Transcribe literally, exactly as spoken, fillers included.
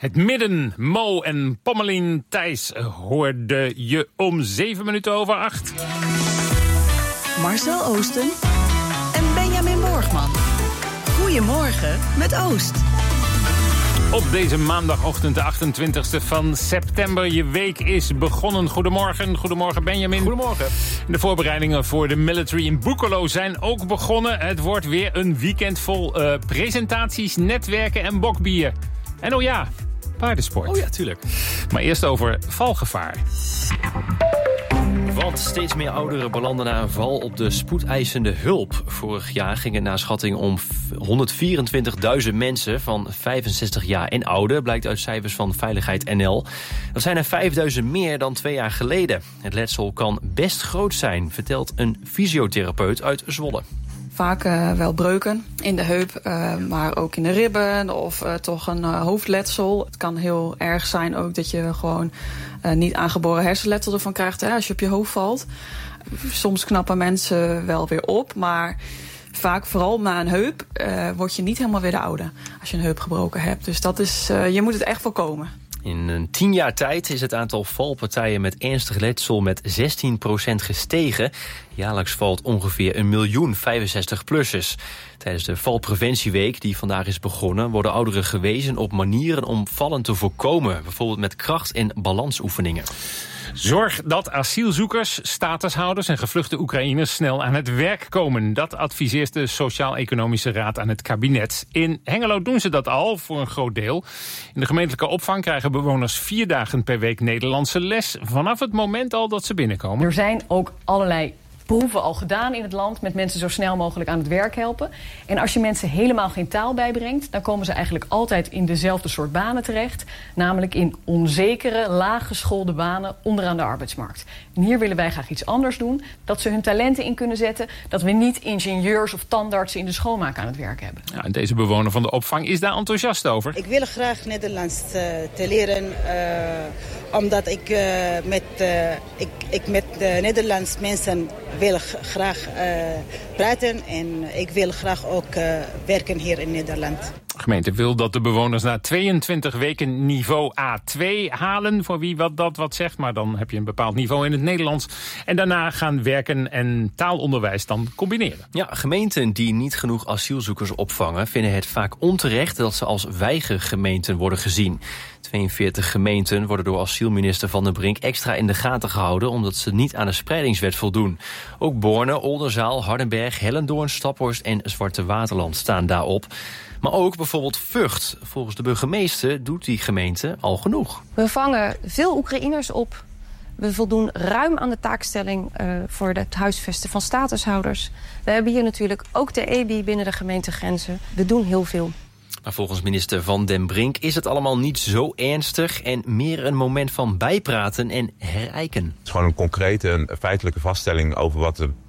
Het midden, Mo en Pommelien. Thijs hoorde je om zeven minuten over acht. Marcel Oosten en Benjamin Borgman. Goedemorgen met Oost. Op deze maandagochtend, de achtentwintigste van september. Je week is begonnen. Goedemorgen, goedemorgen Benjamin. Goedemorgen. De voorbereidingen voor de military in Boekelo zijn ook begonnen. Het wordt weer een weekend vol uh, presentaties, netwerken en bokbier. En oh ja, paardensport. Oh ja, tuurlijk. Maar eerst over valgevaar. Want steeds meer ouderen belanden na een val op de spoedeisende hulp. Vorig jaar ging het naar schatting om honderdvierentwintigduizend mensen van vijfenzestig jaar en ouder, blijkt uit cijfers van Veiligheid N L. Dat zijn er vijfduizend meer dan twee jaar geleden. Het letsel kan best groot zijn, vertelt een fysiotherapeut uit Zwolle. Vaak uh, wel breuken in de heup, uh, maar ook in de ribben of uh, toch een uh, hoofdletsel. Het kan heel erg zijn ook dat je gewoon uh, niet aangeboren hersenletsel ervan krijgt, hè, als je op je hoofd valt. Soms knappen mensen wel weer op, maar vaak vooral na een heup uh, word je niet helemaal weer de oude als je een heup gebroken hebt. Dus dat is, uh, je moet het echt voorkomen. In een tien jaar tijd is het aantal valpartijen met ernstig letsel met zestien procent gestegen. Jaarlijks valt ongeveer een miljoen vijfenzestig-plussers. Tijdens de valpreventieweek die vandaag is begonnen, worden ouderen gewezen op manieren om vallen te voorkomen. Bijvoorbeeld met kracht- en balansoefeningen. Zorg dat asielzoekers, statushouders en gevluchte Oekraïners snel aan het werk komen. Dat adviseert de Sociaal-Economische Raad aan het kabinet. In Hengelo doen ze dat al, voor een groot deel. In de gemeentelijke opvang krijgen bewoners vier dagen per week Nederlandse les, vanaf het moment al dat ze binnenkomen. Er zijn ook allerlei proeven al gedaan in het land met mensen zo snel mogelijk aan het werk helpen. En als je mensen helemaal geen taal bijbrengt, dan komen ze eigenlijk altijd in dezelfde soort banen terecht. Namelijk in onzekere, laaggeschoolde banen onderaan de arbeidsmarkt. En hier willen wij graag iets anders doen. Dat ze hun talenten in kunnen zetten. Dat we niet ingenieurs of tandartsen in de schoonmaak aan het werk hebben. Ja, en deze bewoner van de opvang is daar enthousiast over. Ik wil graag Nederlands uh, te leren. Uh, omdat ik, uh, met, uh, ik, ik met uh, Nederlands mensen wil graag uh, praten en ik wil graag ook uh, werken hier in Nederland. De gemeente wil dat de bewoners na tweeëntwintig weken niveau A twee halen. Voor wie wat dat wat zegt, maar dan heb je een bepaald niveau in het Nederlands. En daarna gaan werken en taalonderwijs dan combineren. Ja, gemeenten die niet genoeg asielzoekers opvangen vinden het vaak onterecht dat ze als weigergemeenten worden gezien. tweeënveertig gemeenten worden door asielminister Van den Brink extra in de gaten gehouden omdat ze niet aan de spreidingswet voldoen. Ook Borne, Oldenzaal, Hardenberg, Hellendoorn, Staphorst en Zwarte Waterland staan daarop. Maar ook bijvoorbeeld Vught. Volgens de burgemeester doet die gemeente al genoeg. We vangen veel Oekraïners op. We voldoen ruim aan de taakstelling uh, voor het huisvesten van statushouders. We hebben hier natuurlijk ook de E B I binnen de gemeentegrenzen. We doen heel veel. Maar volgens minister Van den Brink is het allemaal niet zo ernstig en meer een moment van bijpraten en herijken. Het is gewoon een concrete en feitelijke vaststelling over wat de